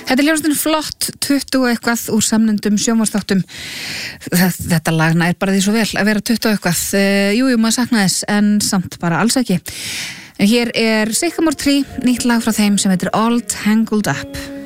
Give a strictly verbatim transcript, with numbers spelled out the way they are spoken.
Þetta er hljómsveitin Flott, tuttugu og eitthvað úr samnefndum sjónvarpsþáttum. Þetta lagna er bara því svo vel að vera tuttugu og eitthvað. Uh, jú, jú, maður sakna þess, en samt bara alls ekki. En hér er Sycamore Tree, nýtt lag frá þeim sem heitir All Tangled Up.